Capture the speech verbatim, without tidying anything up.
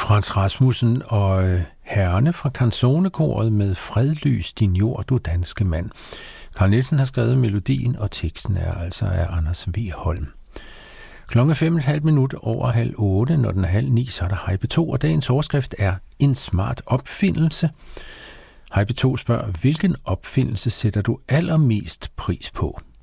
Frans Rasmussen og herrerne fra Canzonekoret med Fredlys din jord, du danske mand. Carl Nielsen har skrevet melodien, og teksten er altså af Anders V. Holm. Klokken er fem et halvt minut over halv otte. Når den er halv ni, så er der Hej P to, og dagens overskrift er en smart opfindelse. Hej P to spørger, hvilken opfindelse sætter du allermest pris på?